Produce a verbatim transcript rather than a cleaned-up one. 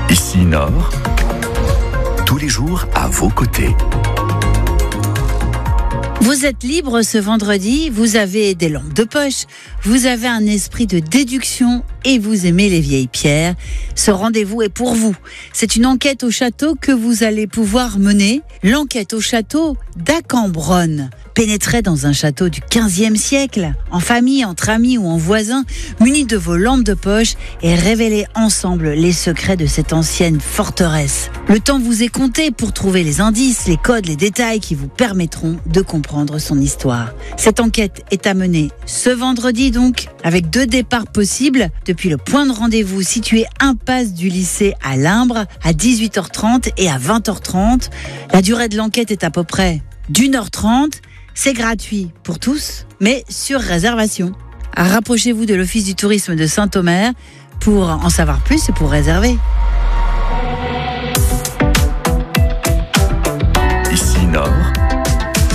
Ici Nord, tous les jours à vos côtés. Vous êtes libre ce vendredi, vous avez des lampes de poche, vous avez un esprit de déduction et vous aimez les vieilles pierres. Ce rendez-vous est pour vous. C'est une enquête au château que vous allez pouvoir mener. L'enquête au château d'Acambronne. Pénétrez dans un château du quinzième siècle, en famille, entre amis ou en voisins, munis de vos lampes de poche et révélez ensemble les secrets de cette ancienne forteresse. Le temps vous est compté pour trouver les indices, les codes, les détails qui vous permettront de comprendre son histoire. Cette enquête est à mener ce vendredi donc, avec deux départs possibles depuis le point de rendez-vous situé impasse du lycée à Limbre à dix-huit heures trente et à vingt heures trente. La durée de l'enquête est à peu près d'une heure trente. C'est gratuit pour tous, mais sur réservation. Rapprochez-vous de l'Office du tourisme de Saint-Omer pour en savoir plus et pour réserver.